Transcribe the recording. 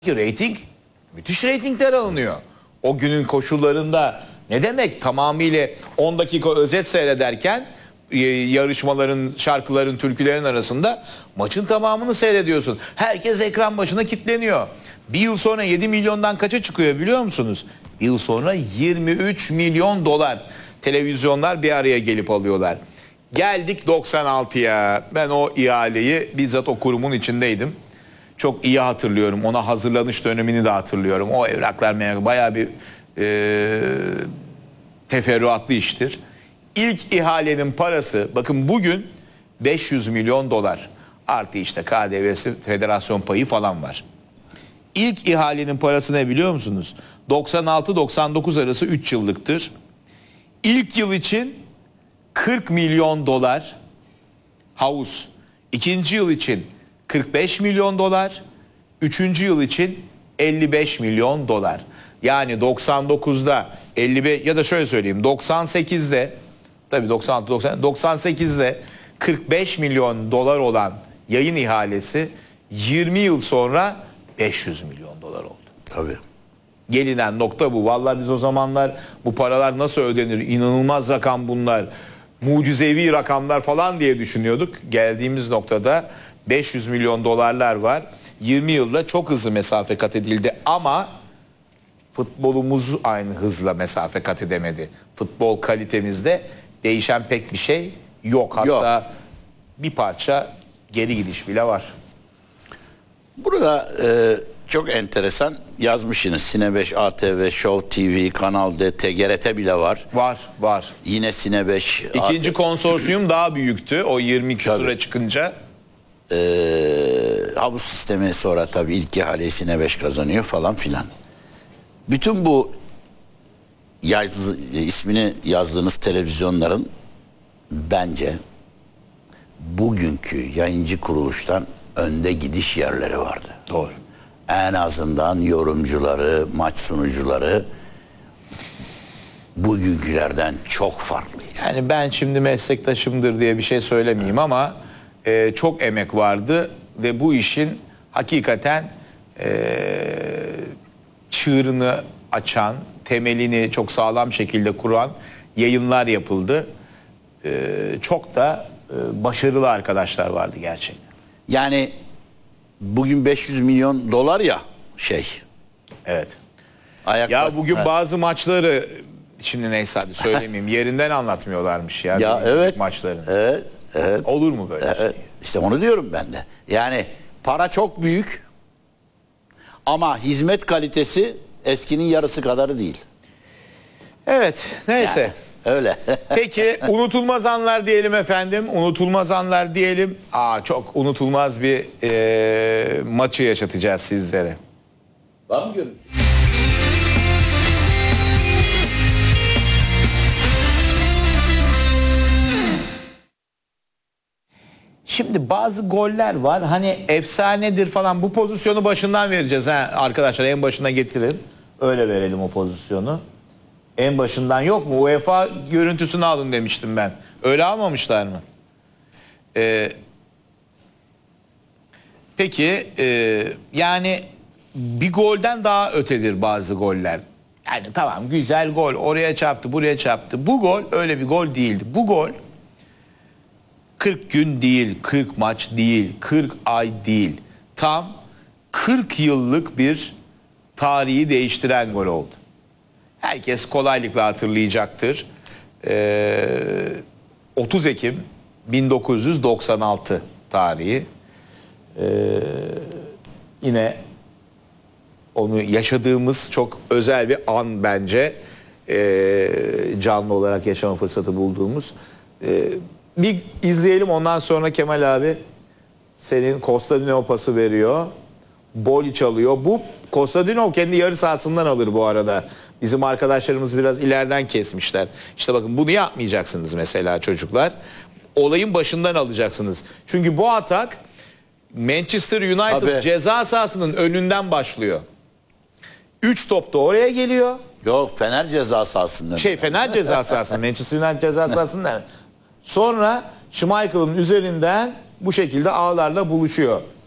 Reyting, müthiş reytingler alınıyor. O günün koşullarında ne demek tamamıyla 10 dakika özet seyrederken yarışmaların, şarkıların, türkülerin arasında maçın tamamını seyrediyorsun. Herkes ekran başına kilitleniyor. Bir yıl sonra 7 milyondan kaça çıkıyor biliyor musunuz? Bir yıl sonra 23 milyon dolar televizyonlar bir araya gelip alıyorlar. Geldik 96'ya. Ben o ihaleyi bizzat o kurumun içindeydim. Çok iyi hatırlıyorum. Ona hazırlanış dönemini de hatırlıyorum. O evraklar bayağı bir teferruatlı iştir. İlk ihalenin parası bakın bugün 500 milyon dolar. Artı işte KDV'si, federasyon payı falan var. İlk ihalenin parası ne biliyor musunuz? 96-99 arası 3 yıllıktır. İlk yıl için 40 milyon dolar havuz. İkinci yıl için 45 milyon dolar. Üçüncü yıl için 55 milyon dolar. Yani 99'da 55 ya da şöyle söyleyeyim 98'de tabii 98'de 45 milyon dolar olan yayın ihalesi 20 yıl sonra 500 milyon dolar oldu. Tabii. Gelinen nokta bu. Vallahi biz o zamanlar bu paralar nasıl ödenir? İnanılmaz rakam bunlar. Mucizevi rakamlar falan diye düşünüyorduk. Geldiğimiz noktada 500 milyon dolarlar var. 20 yılda çok hızlı mesafe kat edildi ama futbolumuz aynı hızla mesafe kat edemedi. Futbol kalitemizde değişen pek bir şey yok. Hatta bir parça geri gidiş bile var. Burada çok enteresan yazmışsınız. Sine 5, ATV, Show TV, Kanal D, TGRT bile var. Var. Yine Sine 5. İkinci ATV konsorsiyum daha büyüktü. O 20 küsura çıkınca. Havuz sistemi sonra tabii ilk ihaleyi Sine 5 kazanıyor falan filan. Bütün bu ismini yazdığınız televizyonların bence bugünkü yayıncı kuruluştan önde gidiş yerleri vardı. Doğru. En azından yorumcuları, maç sunucuları bugünkülerden çok farklıydı. Yani ben şimdi meslektaşımdır diye bir şey söylemeyeyim ama çok emek vardı ve bu işin hakikaten çığırını açan, temelini çok sağlam şekilde kuran yayınlar yapıldı. Çok da başarılı arkadaşlar vardı gerçekten. Yani bugün 500 milyon dolar ya Evet. Ayaklar, ya bugün bazı maçları şimdi neyse hadi söylemeyeyim yerinden anlatmıyorlarmış ya. Ya evet. Maçların. Evet. Olur mu böyle şey? İşte onu diyorum ben de. Yani para çok büyük ama hizmet kalitesi eskinin yarısı kadarı değil. Evet neyse. Yani, öyle. Peki unutulmaz anlar diyelim efendim. Unutulmaz anlar diyelim. Çok unutulmaz bir maçı yaşatacağız sizlere. Var mı görüntü? Şimdi bazı goller var. Hani efsanedir falan. Bu pozisyonu başından vereceğiz arkadaşlar. En başına getirin. Öyle verelim o pozisyonu. En başından yok mu? UEFA görüntüsünü alın demiştim ben. Öyle almamışlar mı? Peki yani bir golden daha ötedir bazı goller. Yani tamam güzel gol. Oraya çarptı, buraya çarptı. Bu gol öyle bir gol değildi. Bu gol 40 gün değil, 40 maç değil, 40 ay değil. Tam 40 yıllık bir tarihi değiştiren gol oldu. Herkes kolaylıkla hatırlayacaktır. 30 Ekim 1996 tarihi. Yine onu yaşadığımız çok özel bir an bence. Canlı olarak yaşama fırsatı bulduğumuz. Bir izleyelim ondan sonra Kemal abi senin Kostadinov pası veriyor. Boli çalıyor. Bu Kostadinov kendi yarı sahasından alır bu arada. Bizim arkadaşlarımız biraz ileriden kesmişler. İşte bakın bunu yapmayacaksınız mesela çocuklar. Olayın başından alacaksınız. Çünkü bu atak Manchester United ceza sahasının önünden başlıyor. 3 top da oraya geliyor. Yok Fener ceza sahasından. Fener ceza sahasından. Manchester United ceza sahasından. Sonra Schmeichel'ın üzerinden bu şekilde ağlarla buluşuyor.